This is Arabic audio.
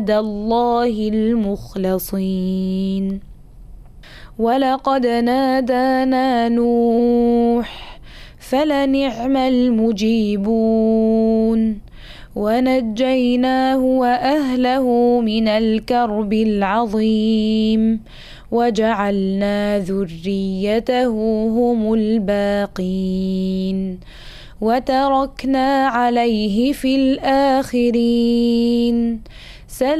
الله المخلصين ولقد نادانا نوح فلنعم المجيبون ونجيناه وأهله من الكرب العظيم وجعلنا ذريته هم الباقين وتركنا عليه في الآخرين